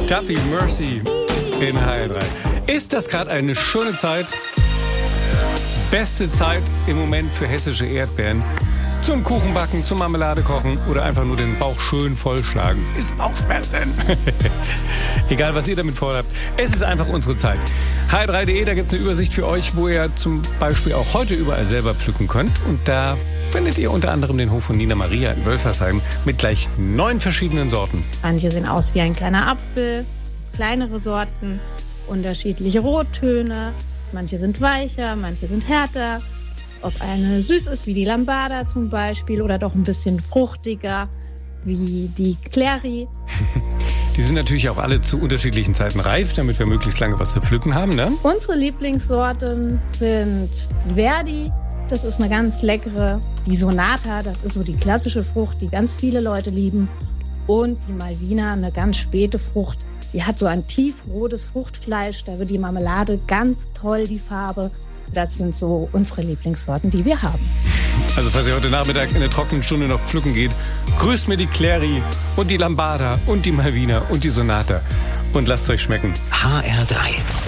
Duffy Mercy in HR3. Ist das gerade eine schöne Zeit? Beste Zeit im Moment für hessische Erdbeeren. Zum Kuchenbacken, zum Marmelade kochen oder einfach nur den Bauch schön vollschlagen. Ist Bauchschmerzen. Egal, was ihr damit vorhabt. Es ist einfach unsere Zeit. hr3.de, da gibt es eine Übersicht für euch, wo ihr zum Beispiel auch heute überall selber pflücken könnt. Und da findet ihr unter anderem den Hof von Nina Maria in Wölfersheim mit gleich 9 verschiedenen Sorten. Manche sehen aus wie ein kleiner Apfel, kleinere Sorten, unterschiedliche Rottöne. Manche sind weicher, manche sind härter. Ob eine süß ist, wie die Lambada zum Beispiel, oder doch ein bisschen fruchtiger, wie die Clary. Die sind natürlich auch alle zu unterschiedlichen Zeiten reif, damit wir möglichst lange was zu pflücken haben, ne? Unsere Lieblingssorten sind Verdi, das ist eine ganz leckere. Die Sonata, das ist so die klassische Frucht, die ganz viele Leute lieben. Und die Malvina, eine ganz späte Frucht. Die hat so ein tiefrotes Fruchtfleisch, da wird die Marmelade ganz toll, die Farbe. Das sind so unsere Lieblingssorten, die wir haben. Also falls ihr heute Nachmittag in der trockenen Stunde noch pflücken geht, grüßt mir die Clary und die Lambada und die Malvina und die Sonata und lasst es euch schmecken. HR3